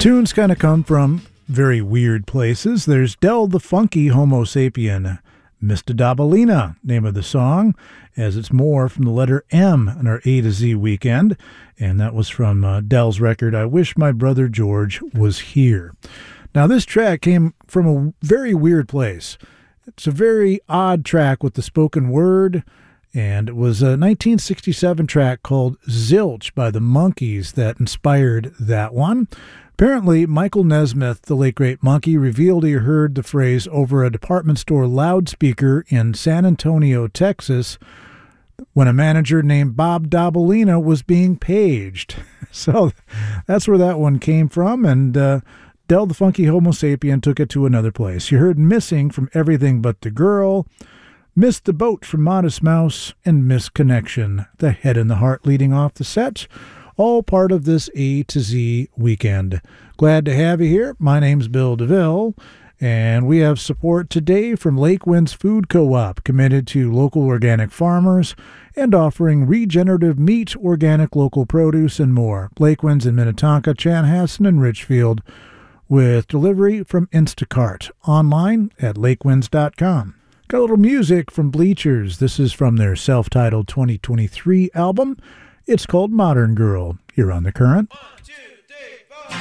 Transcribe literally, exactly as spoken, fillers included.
Tunes kind of come from very weird places. There's Del the Funky Homo Sapien, Mista Dabalina, name of the song, as it's more from the letter M in our A to Z weekend. And that was from uh, Del's record, I Wish My Brother George Was Here. Now, this track came from a very weird place. It's a very odd track with the spoken word, and it was a nineteen sixty-seven track called Zilch by the Monkees that inspired that one. Apparently, Michael Nesmith, the late great Monkey, revealed he heard the phrase over a department store loudspeaker in San Antonio, Texas, when a manager named Bob Dabalina was being paged. So that's where that one came from, and uh, Del the Funky Homo Sapien took it to another place. You heard Missing from Everything But the Girl, Missed the Boat from Modest Mouse, and Miss Connection, the head and the heart leading off the set. All part of this A to Z weekend. Glad to have you here. My name's Bill DeVille, and we have support today from Lake Winds Food Co-op, committed to local organic farmers and offering regenerative meat, organic local produce, and more. Lake Winds in Minnetonka, Chanhassen, and Richfield, with delivery from Instacart, online at lake winds dot com. Got a little music from Bleachers. This is from their self-titled twenty twenty-three album. It's called Modern Girl. Here on The Current. One, two.